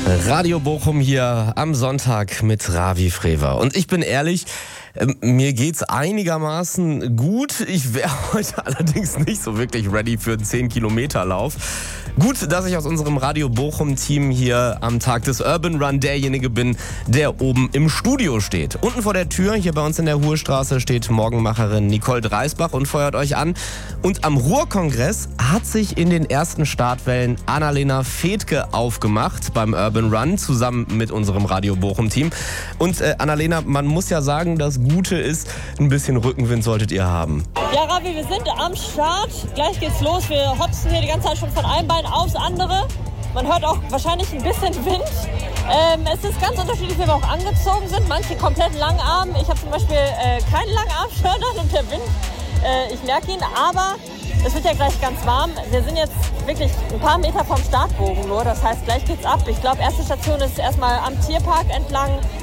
Radio Bochum hier am Sonntag mit Ravi Frewer. Und ich bin ehrlich, mir geht's einigermaßen gut. Ich wäre heute allerdings nicht so wirklich ready für einen 10-Kilometer-Lauf. Gut, dass ich aus unserem Radio Bochum-Team hier am Tag des Urban Run derjenige bin, der oben im Studio steht. Unten vor der Tür, hier bei uns in der Ruhestraße, steht Morgenmacherin Nicole Dreisbach und feuert euch an. Und am Ruhrkongress hat sich in den ersten Startwellen Annalena Fethke aufgemacht beim Urban Run, zusammen mit unserem Radio Bochum-Team. Und Annalena, man muss ja sagen, das Gute ist, ein bisschen Rückenwind solltet ihr haben. Ja, Ravi, wir sind am Start. Gleich geht's los. Wir hopsen hier die ganze Zeit schon von einem Bein aufs andere. Man hört auch wahrscheinlich ein bisschen Wind. Es ist ganz unterschiedlich, wie wir auch angezogen sind. Manche komplett Langarm. Ich habe zum Beispiel keinen Langarm-Shirt an und der Wind, ich merke ihn. Aber es wird ja gleich ganz warm. Wir sind jetzt wirklich ein paar Meter vom Startbogen nur. Das heißt, gleich geht's ab. Ich glaube, erste Station ist erstmal am Tierpark entlang.